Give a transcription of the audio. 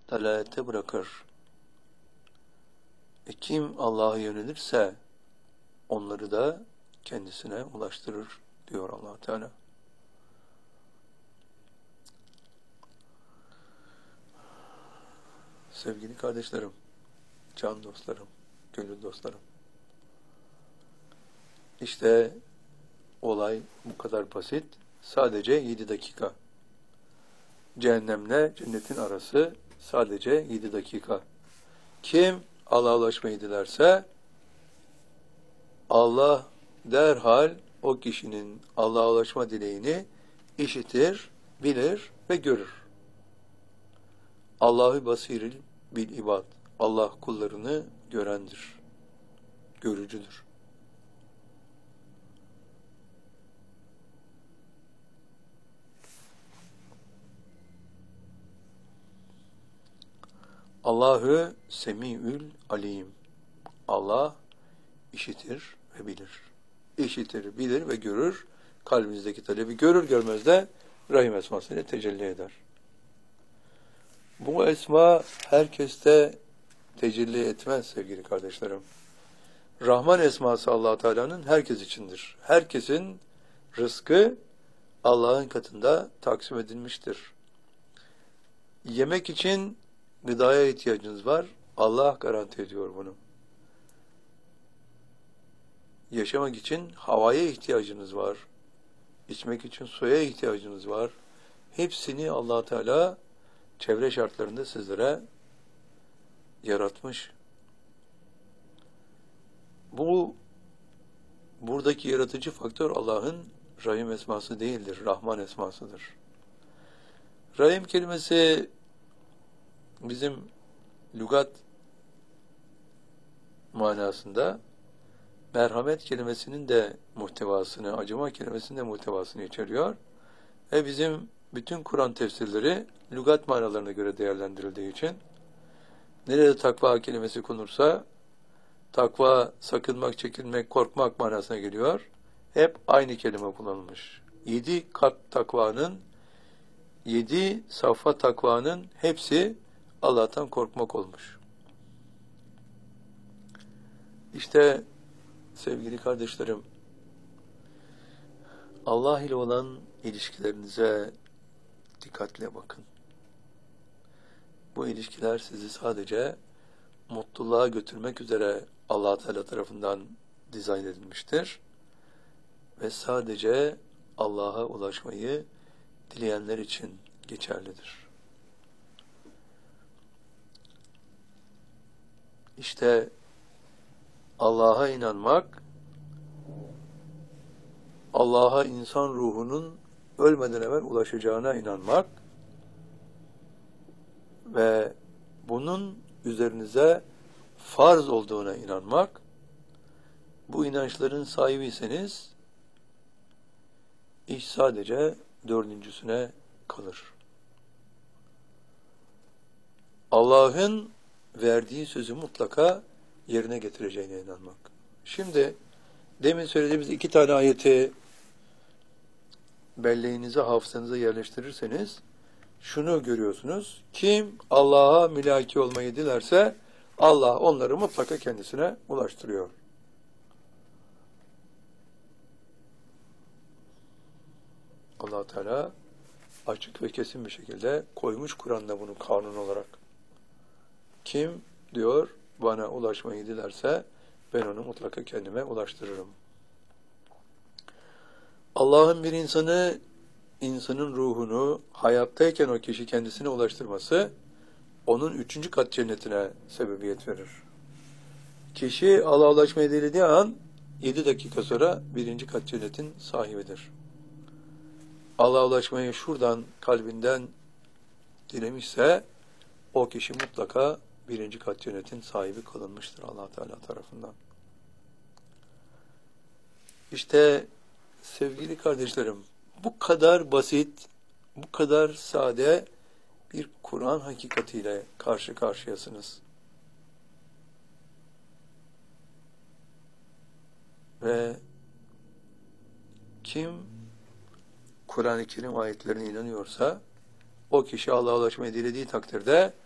dalalette bırakır. Kim Allah'a yönelirse onları da kendisine ulaştırır diyor Allah Teala. Sevgili kardeşlerim, can dostlarım, gönül dostlarım. İşte olay bu kadar basit. Sadece 7 dakika. Cehennemle cennetin arası sadece 7 dakika. Kim Allah'a ulaşmayı dilerse Allah derhal o kişinin Allah'a ulaşma dileğini işitir, bilir ve görür. Allahu basiril bil ibad. Allah kullarını görendir, görücüdür. Allahu semi'ül alim. Allah işitir ve bilir. İşitir, bilir ve görür. Kalbinizdeki talebi görür görmez de Rahim esmasıyla tecelli eder. Bu esma herkeste tecelli etmez sevgili kardeşlerim. Rahman esması Allah Teala'nın herkes içindir. Herkesin rızkı Allah'ın katında taksim edilmiştir. Yemek için gıdaya ihtiyacınız var. Allah garanti ediyor bunu. Yaşamak için havaya ihtiyacınız var. İçmek için suya ihtiyacınız var. Hepsini Allah Teala çevre şartlarında sizlere yaratmış. Buradaki yaratıcı faktör Allah'ın Rahim esması değildir, Rahman esmasıdır. Rahim kelimesi bizim lügat manasında merhamet kelimesinin de muhtevasını, acıma kelimesinin de muhtevasını içeriyor. Ve bizim bütün Kur'an tefsirleri lügat manalarına göre değerlendirildiği için nerede takva kelimesi konursa takva, sakınmak, çekinmek, korkmak manasına geliyor. Hep aynı kelime kullanılmış. 7 kat takvanın, 7 safha takvanın hepsi Allah'tan korkmak olmuş. İşte sevgili kardeşlerim, Allah ile olan ilişkilerinize dikkatle bakın. Bu ilişkiler sizi sadece mutluluğa götürmek üzere Allah Teala tarafından dizayn edilmiştir. Ve sadece Allah'a ulaşmayı dileyenler için geçerlidir. İşte Allah'a inanmak, Allah'a insan ruhunun ölmeden evvel ulaşacağına inanmak ve bunun üzerinize farz olduğuna inanmak, bu inançların sahibiyseniz iş sadece 4.'süne kalır. Allah'ın verdiği sözü mutlaka yerine getireceğine inanmak. Şimdi demin söylediğimiz 2 tane ayeti belleğinize, hafızanıza yerleştirirseniz şunu görüyorsunuz. Kim Allah'a mülaki olmayı dilerse Allah onları mutlaka kendisine ulaştırıyor. Allah Teala açık ve kesin bir şekilde koymuş Kur'an'da bunu kanun olarak. Kim diyor bana ulaşmayı dilerse ben onu mutlaka kendime ulaştırırım. Allah'ın bir insanın ruhunu hayattayken o kişi kendisine ulaştırması onun 3. kat cennetine sebebiyet verir. Kişi Allah'a ulaşmayı dilediği an 7 dakika sonra 1. kat cennetin sahibidir. Allah'a ulaşmayı şuradan kalbinden dilemişse o kişi mutlaka 1. kat cennetin sahibi kılınmıştır Allah Teala tarafından. İşte sevgili kardeşlerim, bu kadar basit, bu kadar sade bir Kur'an hakikatiyle karşı karşıyasınız. Ve kim Kur'an-ı Kerim ayetlerine inanıyorsa, o kişi Allah'a ulaşmayı dilediği takdirde